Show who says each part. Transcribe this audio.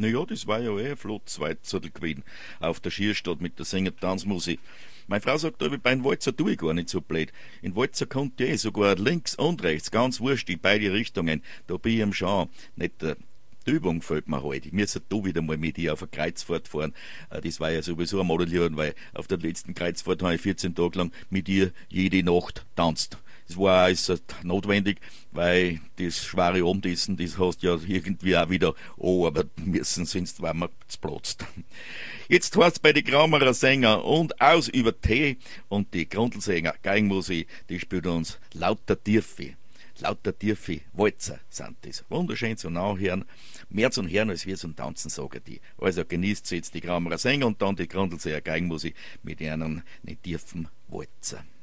Speaker 1: Naja, das war ja ein flottes Weizerl gewesen auf der Schierstadt mit der Sänger-Tanzmusik. Meine Frau sagt, bei einem Walzer tue ich gar nicht so blöd. In Walzer konnte ich sogar links und rechts, ganz wurscht, in beide Richtungen. Da bin ich am Schauen. Nicht die Übung fällt mir halt. Ich müsste da wieder mal mit ihr auf eine Kreuzfahrt fahren. Das war ja sowieso ein Modellieren, weil auf der letzten Kreuzfahrt habe ich 14 Tage lang mit ihr jede Nacht tanzt. Das war also notwendig, weil das schwere Abendessen, das hast ja irgendwie auch wieder aber müssen, sonst waren wir platzt. Jetzt heißt bei den Graumerer Sänger und aus über Tee und die Grundlsänger Geigenmusik, die spielt uns lauter Tiefe. Lauter tiefe Walzer sind das. Wunderschön zum Nachhören. Mehr zum Hören als wir zum Tanzen, sagen die. Also genießt jetzt die Graumerer Sänger und dann die Grundlsänger Geigenmusik mit einem tiefen Walzer.